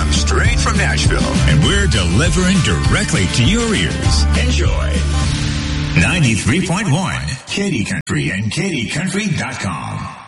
straight from Nashville. And we're delivering directly to your ears. Enjoy. 93.1 Katy Country and KatyCountry.com.